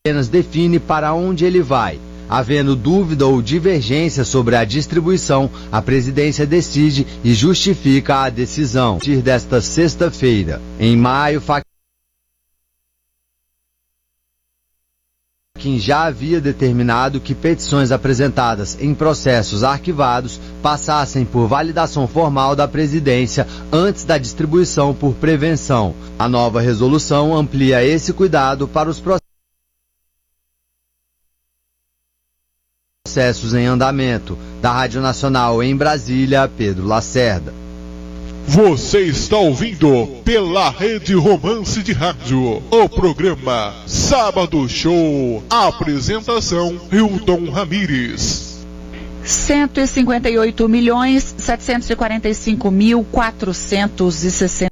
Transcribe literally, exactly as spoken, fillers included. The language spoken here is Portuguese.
apenas define para onde ele vai. Havendo dúvida ou divergência sobre a distribuição, a presidência decide e justifica a decisão. A partir desta sexta-feira, em maio, Fachin já havia determinado que petições apresentadas em processos arquivados passassem por validação formal da presidência antes da distribuição por prevenção. A nova resolução amplia esse cuidado para os processos processos em andamento. Da Rádio Nacional em Brasília, Pedro Lacerda. Você está ouvindo pela Rede Romance de Rádio o programa Sábado Show. Apresentação Hilton Ramires. cento e cinquenta e oito milhões setecentos e quarenta e cinco mil quatrocentos e sessenta